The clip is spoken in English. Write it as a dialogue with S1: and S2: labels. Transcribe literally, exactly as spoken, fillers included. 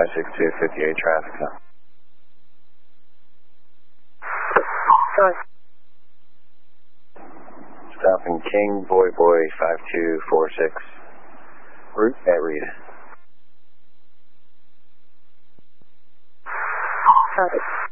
S1: five six two, fifty-eight traffic now.
S2: Sorry.
S1: Stopping King Boy Boy five two four six. Route at Reed.
S2: Traffic.